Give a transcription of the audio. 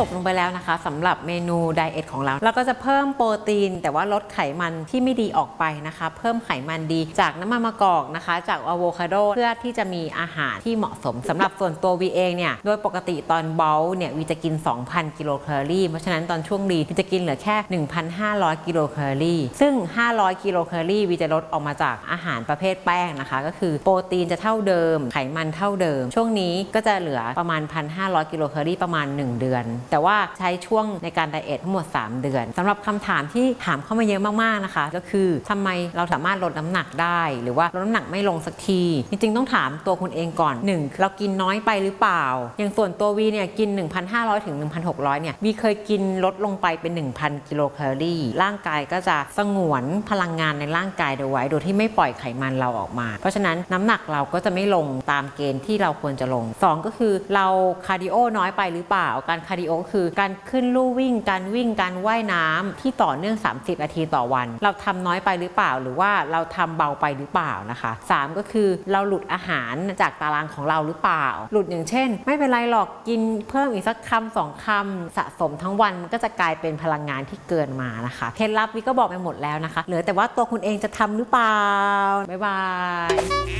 บลงไปแล้วนะคะสำหรับเมนูไดเอทของเราก็จะเพิ่มโปรตีนแต่ว่าลดไขมันที่ไม่ดีออกไปนะคะเพิ่มไขมันดีจากน้ำมันมะกอกนะคะจากอะโวคาโดเพื่อที่จะมีอาหารที่เหมาะสมสำหรับส่วนตัววีเองเนี่ยโดยปกติตอนเบลเนี่ยวีจะกิน 2,000 กิโลแคลอรี่เพราะฉะนั้นตอนช่วงลีนวีจะกินเหลือแค่ 1,500 กิโลแคลอรี่ซึ่ง500 กิโลแคลอรี่วีจะลดออกมาจากอาหารประเภทแป้งนะคะก็คือโปรตีนจะเท่าเดิมไขมันเท่าเดิมช่วงนี้ก็จะเหลือประมาณ 1,500 กิโลแคลอรี่ประมาณ1เดือนแต่ว่าใช้ช่วงในการไดเอททั้งหมด3เดือนสำหรับคำถามที่ถามเข้ามาเยอะมากๆนะคะก็คือทำไมเราสามารถลดน้ำหนักได้หรือว่าลดน้ำหนักไม่ลงสักทีจริงๆต้องถามตัวคุณเองก่อน1เรากินน้อยไปหรือเปล่าอย่างส่วนตัววีเนี่ยกิน 1,500 ถึง 1,600 เนี่ยวีเคยกินลดลงไปเป็น 1,000 กิโลแคลอรี่ร่างกายก็จะสงวนพลังงานในร่างกายโดยไว้โดยที่ไม่ปล่อยไขมันเราออกมาเพราะฉะนั้นน้ำหนักเราก็จะไม่ลงตามเกณฑ์ที่เราควรจะลง2ก็คือเราคาร์ดิโอน้อยไปหรือเปล่าการคาร์ดิโอคือการขึ้นลู่วิ่งการว่ายน้ำที่ต่อเนื่อง30นาทีต่อวันเราทำน้อยไปหรือเปล่าหรือว่าเราทำเบาไปหรือเปล่านะคะ3ก็คือเราหลุดอาหารจากตารางของเราหรือเปล่าหลุดอย่างเช่นไม่เป็นไรหรอกกินเพิ่มอีกสักคำ2คำสะสมทั้งวันมันก็จะกลายเป็นพลังงานที่เกินมานะคะเคล็ดลับวิก็บอกไปหมดแล้วนะคะเหลือแต่ว่าตัวคุณเองจะทำหรือเปล่าบ๊ายบาย